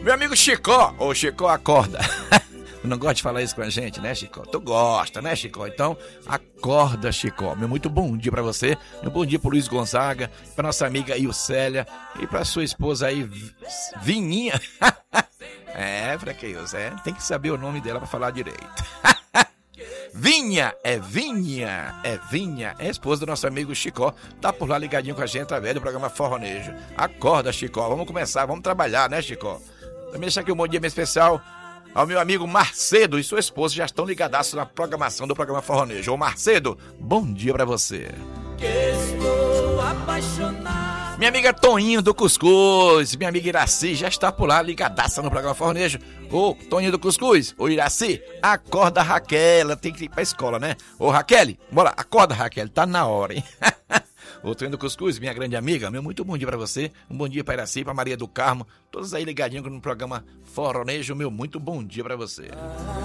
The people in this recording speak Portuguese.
Meu amigo Chicó, ô Chicó, acorda. Tu não gosta de falar isso com a gente, né, Chicó? Tu gosta, né, Chicó? Então, acorda, Chicó. Meu muito bom dia pra você. Meu bom dia pro Luiz Gonzaga, pra nossa amiga Ilcélia e pra sua esposa aí, Vininha. Fraqueus, tem que saber o nome dela pra falar direito. Vinha, é esposa do nosso amigo Chicó, tá por lá ligadinho com a gente através do programa Forronejo. Acorda, Chicó, vamos começar, vamos trabalhar, né, Chicó? Também deixar aqui um bom dia bem especial ao meu amigo Marcedo e sua esposa, já estão ligadaços na programação do programa Forronejo. Ô Marcedo, bom dia pra você. Estou apaixonado. Minha amiga Toninho do Cuscuz, minha amiga Iraci já está por lá ligadaça no programa Forronejo. Ô Toninho do Cuscuz, ô Iraci, acorda Raquel, ela tem que ir pra escola, né? Ô Raquel, bora, acorda Raquel, tá na hora, hein? Ô Toninho do Cuscuz, minha grande amiga, meu muito bom dia pra você, um bom dia pra Iraci, pra Maria do Carmo, todos aí ligadinhos no programa Forronejo, meu muito bom dia pra você.